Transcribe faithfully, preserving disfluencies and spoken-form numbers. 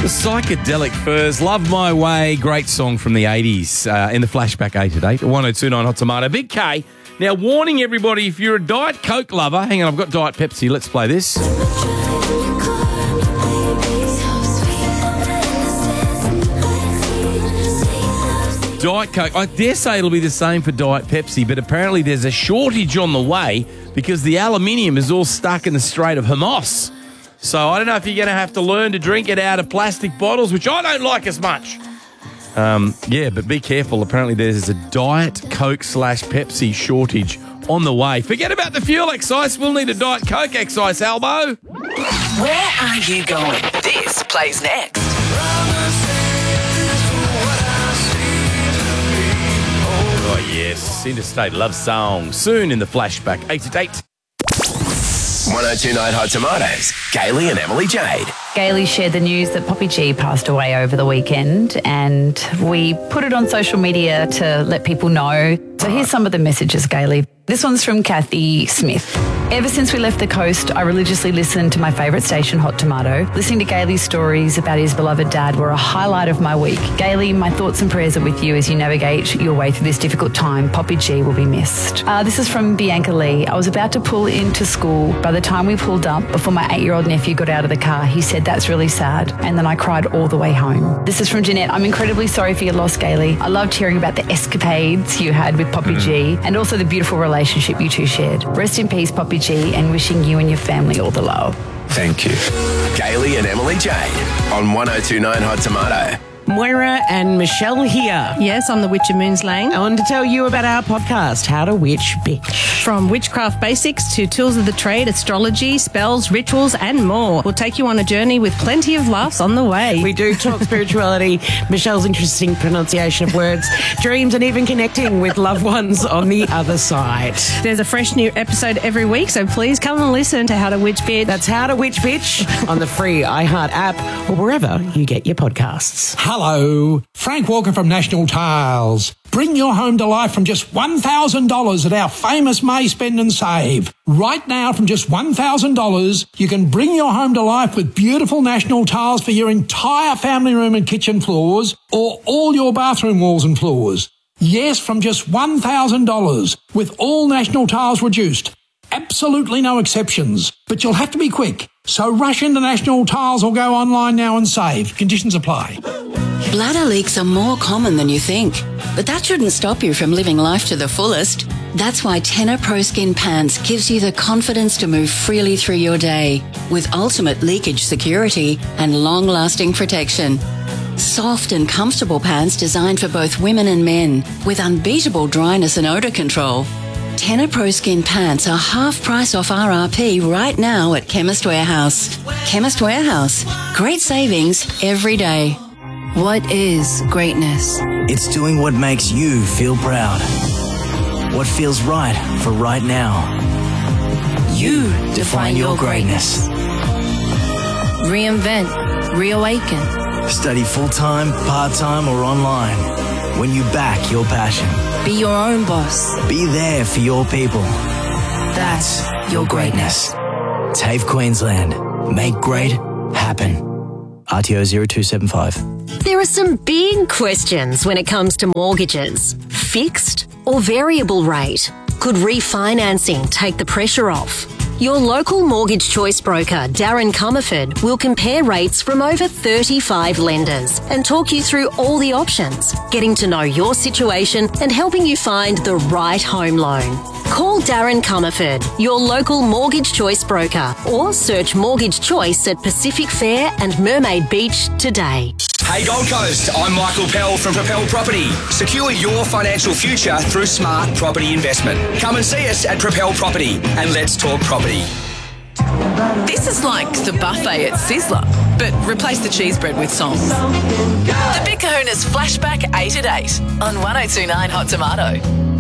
The Psychedelic Furs, Love My Way, great song from the eighties uh, in the Flashback eight at eight, one oh two point nine Hot Tomato. Big K, now warning everybody, if you're a Diet Coke lover, hang on, I've got Diet Pepsi, let's play this. Diet Coke, I dare say it'll be the same for Diet Pepsi, but apparently there's a shortage on the way because the aluminium is all stuck in the Strait of Hormuz. So I don't know if you're going to have to learn to drink it out of plastic bottles, which I don't like as much. Um, yeah, but be careful. Apparently there's a Diet Coke slash Pepsi shortage on the way. Forget about the fuel excise. We'll need a Diet Coke excise, Albo. Where are you going? This plays next. Oh, yes. Interstate Love Song. Soon in the Flashback. eight at eight. one oh two point nine Hot Tomatoes, Gailey and Emily Jade. Gailey shared the news that Poppy G passed away over the weekend, and we put it on social media to let people know. So here's some of the messages, Gailey. This one's from Kathy Smith. Ever since we left the coast, I religiously listened to my favourite station, Hot Tomato. Listening to Gailey's stories about his beloved dad were a highlight of my week. Gailey, my thoughts and prayers are with you as you navigate your way through this difficult time. Poppy G will be missed. Uh, this is from Bianca Lee. I was about to pull into school. By the time we pulled up, before my eight-year-old nephew got out of the car, he said, "That's really sad." And then I cried all the way home. This is from Jeanette. I'm incredibly sorry for your loss, Gailey. I loved hearing about the escapades you had with Poppy G and also the beautiful relationship you two shared. Rest in peace, Poppy G, and wishing you and your family all the love. Thank you. Gailey and Emily Jade on one oh two point nine Hot Tomato. Moira and Michelle here. Yes, I'm the Witch of Moons Lane. I wanted to tell you about our podcast, How to Witch Bitch. From witchcraft basics to tools of the trade, astrology, spells, rituals, and more. We'll take you on a journey with plenty of laughs on the way. We do talk spirituality, Michelle's interesting pronunciation of words, dreams, and even connecting with loved ones on the other side. There's a fresh new episode every week, so please come and listen to How to Witch Bitch. That's How to Witch Bitch on the free iHeart app or wherever you get your podcasts. Hello, Frank Walker from National Tiles. Bring your home to life from just one thousand dollars at our famous May Spend and Save. Right now, from just one thousand dollars, you can bring your home to life with beautiful National Tiles for your entire family room and kitchen floors or all your bathroom walls and floors. Yes, from just one thousand dollars, with all National Tiles reduced. Absolutely no exceptions, but you'll have to be quick. So rush into National Tiles or go online now and save. Conditions apply. Bladder leaks are more common than you think, but that shouldn't stop you from living life to the fullest. That's why Tena Pro Skin Pants gives you the confidence to move freely through your day with ultimate leakage security and long-lasting protection. Soft and comfortable pants designed for both women and men with unbeatable dryness and odour control. Tena Pro Skin Pants are half price off R R P right now at Chemist Warehouse. Chemist Warehouse. Great savings every day. What is greatness? It's doing what makes you feel proud. What feels right for right now. You define your greatness. Reinvent. Reawaken. Study full-time, part-time, or online. When you back your passion. Be your own boss. Be there for your people. That's your greatness. TAFE Queensland. Make great happen. R T O zero two seven five. There are some big questions when it comes to mortgages. Fixed or variable rate? Could refinancing take the pressure off? Your local mortgage choice broker, Darren Comerford, will compare rates from over thirty-five lenders and talk you through all the options, getting to know your situation and helping you find the right home loan. Call Darren Comerford, your local mortgage choice broker, or search Mortgage Choice at Pacific Fair and Mermaid Beach today. Hey Gold Coast, I'm Michael Pell from Propel Property. Secure your financial future through smart property investment. Come and see us at Propel Property and let's talk property. This is like the buffet at Sizzler, but replace the cheese bread with song. The Big Kahuna's Flashback eight at eight on one oh two point nine Hot Tomato.